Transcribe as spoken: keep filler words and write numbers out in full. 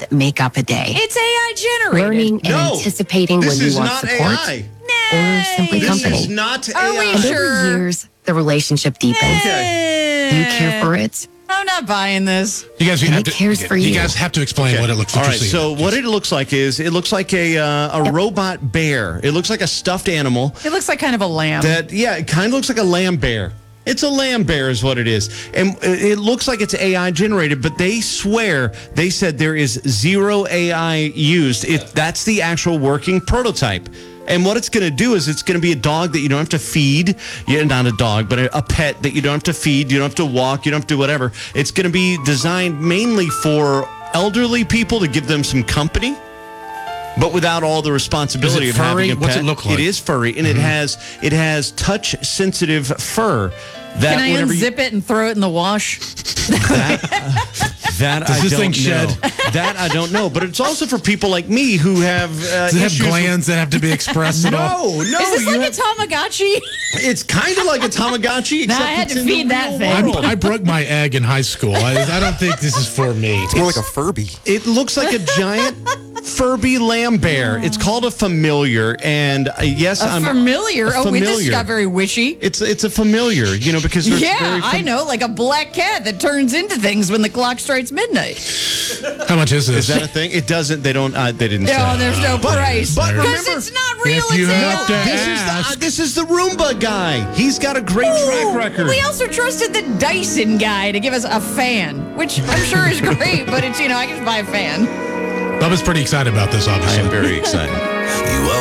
make up a day. It's A I generated. Learning and No, anticipating this when you is want not support A I. or simply This company. is not Are we A I. And sure? over years, the relationship deepens. Okay. You care for it, I'm not buying this. You guys, you and have it to, cares for you you. guys have to explain Okay. what it looks All like. right, so what it looks like is it looks like a uh, a robot bear. It looks like a stuffed animal. It looks like kind of a lamb. That yeah, it kind of looks like a lamb bear. It's a lamb bear is what it is. And it looks like it's A I generated, but they swear, they said there is zero A I used. It, that's the actual working prototype. And what it's going to do is it's going to be a dog that you don't have to feed. Yeah, not a dog, but a, a pet that you don't have to feed. You don't have to walk. You don't have to do whatever. It's going to be designed mainly for elderly people to give them some company, but without all the responsibility Is it of having furry? a pet. What's it look like? It is furry, and it has it has touch sensitive fur. That Can I whenever you- unzip it and throw it in the wash? That Does I this don't thing know. shed? That I don't know. But it's also for people like me who have uh, Does it have issues with- glands that have to be expressed at all? No, no. Is this you like have- a Tamagotchi? It's kind of like a Tamagotchi. Except I had it's to in the feed that real thing. I'm, world. I broke my egg in high school. I, I don't think this is for me. It's more like a Furby. It looks like a giant Furby lamb bear. It's called a familiar, and uh, yes, A I'm familiar? a Oh, wait, this familiar. got very wishy. It's it's a familiar, you know, because they're Yeah, very I know, like a black cat that turns into things when the clock strikes midnight. How much is this? Is that a thing? It doesn't. They don't. Uh, they didn't say. No, there's no price. but Because remember- it's not real, If you it's have to A I. This is, the, uh, ask. this is the Roomba guy. He's got a great track record. We also trusted the Dyson guy to give us a fan, which I'm sure is great, but it's, you know, I can just buy a fan. Bubba's pretty excited about this, I obviously. am very excited. You